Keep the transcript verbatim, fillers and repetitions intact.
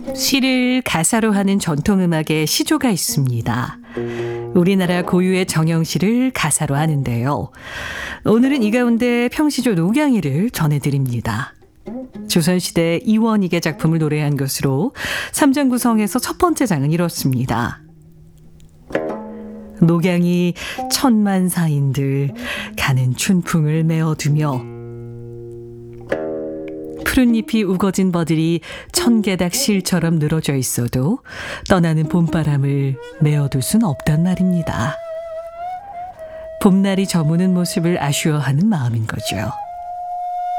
시를 가사로 하는 전통음악의 시조가 있습니다. 우리나라 고유의 정형시를 가사로 하는데요. 오늘은 이 가운데 평시조 녹양이를 전해드립니다. 조선시대 이원익의 작품을 노래한 것으로 삼 장 구성에서 첫 번째 장은 이렇습니다. 녹양이 천만사인들 가는 춘풍을 메어두며 푸른 잎이 우거진 버들이 천개닥 실처럼 늘어져 있어도 떠나는 봄바람을 메어둘 순 없단 말입니다. 봄날이 저무는 모습을 아쉬워하는 마음인 거죠.